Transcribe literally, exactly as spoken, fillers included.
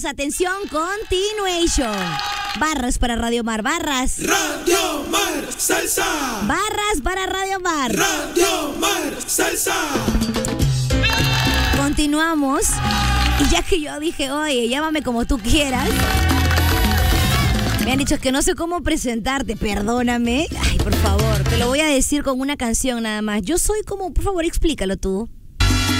atención, continuation. Barras para Radio Mar, barras. Radio Mar, salsa. Barras para Radio Mar. Radio Mar, salsa. Continuamos. Y ya que yo dije, oye, llámame como tú quieras. Me han dicho que no sé cómo presentarte, perdóname. Ay, por favor, te lo voy a decir con una canción nada más. Yo soy como, por favor, explícalo tú.